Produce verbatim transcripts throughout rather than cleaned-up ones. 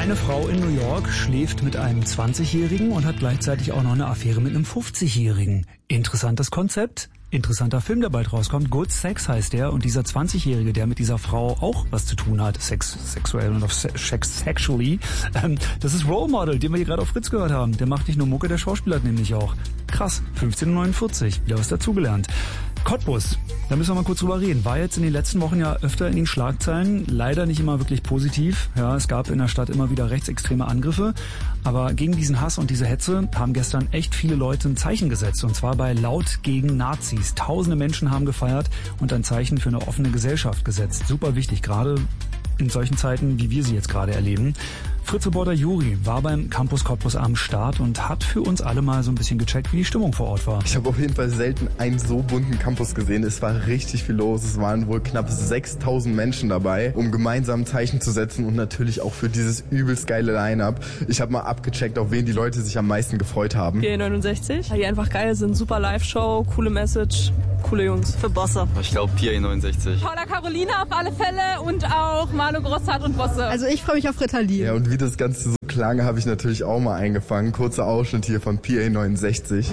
Eine Frau in New York schläft mit einem zwanzigjährigen und hat gleichzeitig auch noch eine Affäre mit einem fünfzigjährigen. Interessantes Konzept. Interessanter Film, der bald rauskommt. Good Sex heißt der. Und dieser zwanzigjährige, der mit dieser Frau auch was zu tun hat, sex, sexuell und auf sex, sexually, ähm, das ist Role Model, den wir hier gerade auf Fritz gehört haben. Der macht nicht nur Mucke, der Schauspieler hat nämlich auch. Krass, fünfzehn Uhr neunundvierzig, wieder was dazugelernt. Cottbus, da müssen wir mal kurz drüber reden. War jetzt in den letzten Wochen ja öfter in den Schlagzeilen. Leider nicht immer wirklich positiv. Ja, es gab in der Stadt immer wieder rechtsextreme Angriffe. Aber gegen diesen Hass und diese Hetze haben gestern echt viele Leute ein Zeichen gesetzt. Und zwar bei Laut gegen Nazis. Tausende Menschen haben gefeiert und ein Zeichen für eine offene Gesellschaft gesetzt. Super wichtig, gerade in solchen Zeiten, wie wir sie jetzt gerade erleben. Fritz-Reporter Juri war beim Campus Cottbus am Start und hat für uns alle mal so ein bisschen gecheckt, wie die Stimmung vor Ort war. Ich habe auf jeden Fall selten einen so bunten Campus gesehen. Es war richtig viel los. Es waren wohl knapp sechstausend Menschen dabei, um gemeinsam Zeichen zu setzen und natürlich auch für dieses übelst geile Line-Up. Ich habe mal abgecheckt, auf wen die Leute sich am meisten gefreut haben. P A neunundsechzig, die einfach geil sind. Super Live-Show, coole Message, coole Jungs. Für Bosse. Ich glaube P A neunundsechzig. Paula Carolina auf alle Fälle und auch Manu Grossart und Bosse. Also ich freue mich auf Ritalin. Ja, und wie das Ganze so klang, habe ich natürlich auch mal eingefangen. Kurzer Ausschnitt hier von P A neunundsechzig.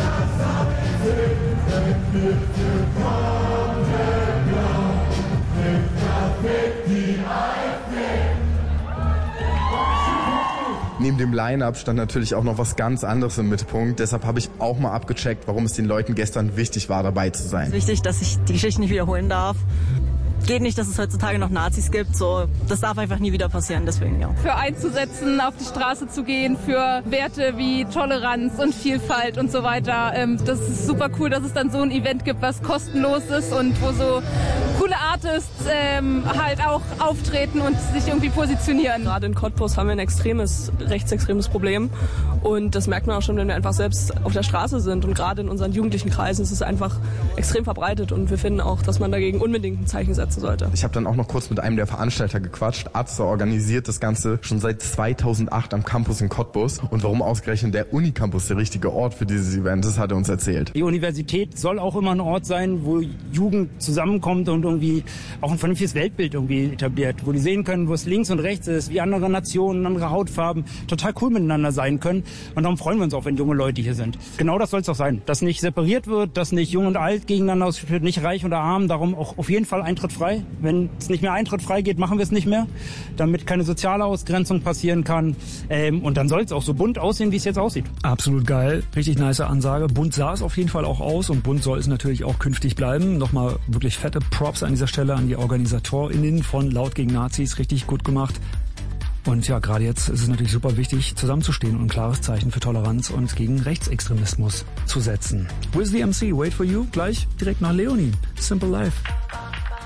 Neben dem Line-Up stand natürlich auch noch was ganz anderes im Mittelpunkt. Deshalb habe ich auch mal abgecheckt, warum es den Leuten gestern wichtig war, dabei zu sein. Es ist wichtig, dass ich die Geschichte nicht wiederholen darf. Geht nicht, dass es heutzutage noch Nazis gibt. So, das darf einfach nie wieder passieren, deswegen ja. Für einzusetzen, auf die Straße zu gehen, für Werte wie Toleranz und Vielfalt und so weiter. Ähm, das ist super cool, dass es dann so ein Event gibt, was kostenlos ist und wo so coole Artists ähm, halt auch auftreten und sich irgendwie positionieren. Gerade in Cottbus haben wir ein extremes, rechtsextremes Problem und das merkt man auch schon, wenn wir einfach selbst auf der Straße sind und gerade in unseren jugendlichen Kreisen ist es einfach extrem verbreitet und wir finden auch, dass man dagegen unbedingt ein Zeichen setzen sollte. Ich habe dann auch noch kurz mit einem der Veranstalter gequatscht. Arzt organisiert das Ganze schon seit zweitausendacht am Campus in Cottbus und warum ausgerechnet der Unicampus der richtige Ort für dieses Event ist, hat er uns erzählt. Die Universität soll auch immer ein Ort sein, wo Jugend zusammenkommt und irgendwie auch ein vernünftiges Weltbild irgendwie etabliert, wo die sehen können, wo es links und rechts ist, wie andere Nationen, andere Hautfarben total cool miteinander sein können und darum freuen wir uns auch, wenn junge Leute hier sind. Genau das soll es auch sein, dass nicht separiert wird, dass nicht jung und alt gegeneinander ausgespielt, nicht reich oder arm, darum auch auf jeden Fall Eintritt frei. Wenn es nicht mehr Eintritt frei geht, machen wir es nicht mehr, damit keine soziale Ausgrenzung passieren kann ähm, und dann soll es auch so bunt aussehen, wie es jetzt aussieht. Absolut geil, richtig nice Ansage. Bunt sah es auf jeden Fall auch aus und bunt soll es natürlich auch künftig bleiben. Nochmal wirklich fette Props an dieser Stelle an die OrganisatorInnen von Laut gegen Nazis, richtig gut gemacht. Und ja, gerade jetzt ist es natürlich super wichtig, zusammenzustehen und ein klares Zeichen für Toleranz und gegen Rechtsextremismus zu setzen. Where's the M C? Wait for you? Gleich direkt nach Leonie. Simple Life.